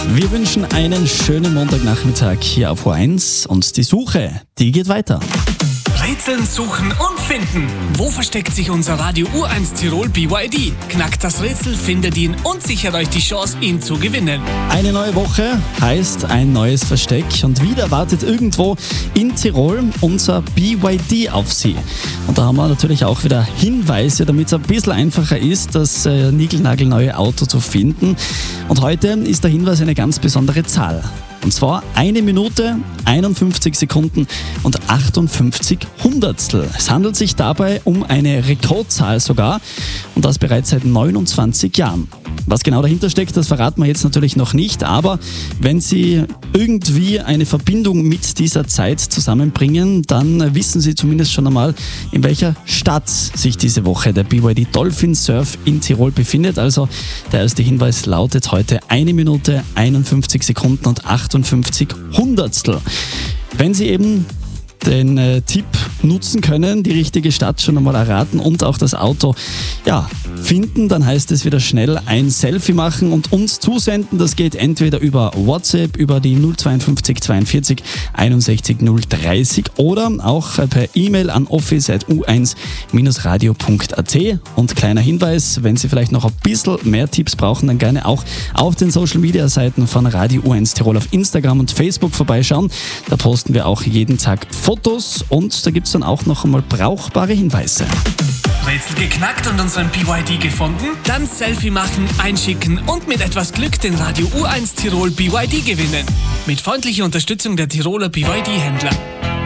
Wir wünschen einen schönen Montagnachmittag hier auf U1 und die Suche, die geht weiter. Rätseln, suchen und finden. Wo versteckt sich unser Radio U1 Tirol BYD? Knackt das Rätsel, findet ihn und sichert euch die Chance, ihn zu gewinnen. Eine neue Woche heißt ein neues Versteck und wieder wartet irgendwo in Tirol unser BYD auf Sie. Und da haben wir natürlich auch wieder Hinweise, damit es ein bisschen einfacher ist, das niegelnagelneue Auto zu finden. Und heute ist der Hinweis eine ganz besondere Zahl. Und zwar 1 Minute, 51 Sekunden und 58 Hundertstel. Es handelt sich dabei um eine Rekordzahl sogar und das bereits seit 29 Jahren. Was genau dahinter steckt, das verraten wir jetzt natürlich noch nicht, aber wenn Sie irgendwie eine Verbindung mit dieser Zeit zusammenbringen, dann wissen Sie zumindest schon einmal, in welcher Stadt sich diese Woche der BYD Dolphin Surf in Tirol befindet. Also der erste Hinweis lautet heute 1 Minute, 51 Sekunden und 58 Hundertstel. Wenn Sie eben den Tipp nutzen können, die richtige Stadt schon einmal erraten und auch das Auto finden, dann heißt es wieder schnell ein Selfie machen und uns zusenden. Das geht entweder über WhatsApp, über die 052 42 61 030 oder auch per E-Mail an office@u1-radio.at. Und kleiner Hinweis, wenn Sie vielleicht noch ein bisschen mehr Tipps brauchen, dann gerne auch auf den Social-Media-Seiten von Radio U1 Tirol auf Instagram und Facebook vorbeischauen. Da posten wir auch jeden Tag Fotos und da gibt es dann auch noch einmal brauchbare Hinweise. Rätsel geknackt und unseren BYD gefunden? Dann Selfie machen, einschicken und mit etwas Glück den Radio U1 Tirol BYD gewinnen. Mit freundlicher Unterstützung der Tiroler BYD-Händler.